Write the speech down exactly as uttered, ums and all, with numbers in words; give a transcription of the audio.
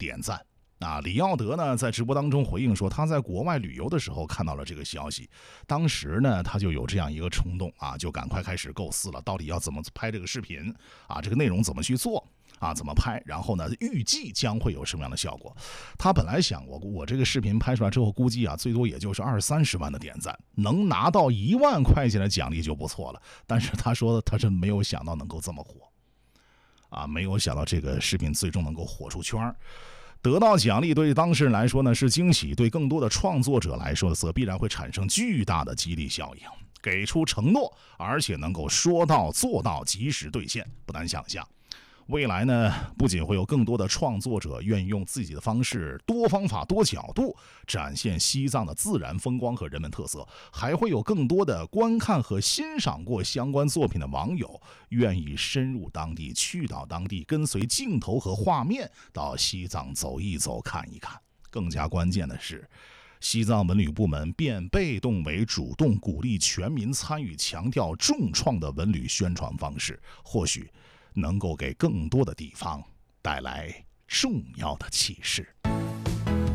点赞。啊，李耀德呢在直播当中回应说，他在国外旅游的时候看到了这个消息，当时呢他就有这样一个冲动啊，就赶快开始构思了，到底要怎么拍这个视频啊，这个内容怎么去做啊，怎么拍，然后呢预计将会有什么样的效果。他本来想我我这个视频拍出来之后，估计啊最多也就是二三十万的点赞，能拿到一万块钱的奖励就不错了。但是他说他真没有想到能够这么火啊，没有想到这个视频最终能够火出圈。得到奖励对当事人来说呢是惊喜，对更多的创作者来说则必然会产生巨大的激励效应。给出承诺，而且能够说到做到，及时兑现，不难想象。未来呢，不仅会有更多的创作者愿意用自己的方式，多方法多角度展现西藏的自然风光和人文特色，还会有更多的观看和欣赏过相关作品的网友愿意深入当地，去到当地，跟随镜头和画面到西藏走一走，看一看。更加关键的是，西藏文旅部门变被动为主动，鼓励全民参与，强调重创的文旅宣传方式，或许能够给更多的地方带来重要的启示。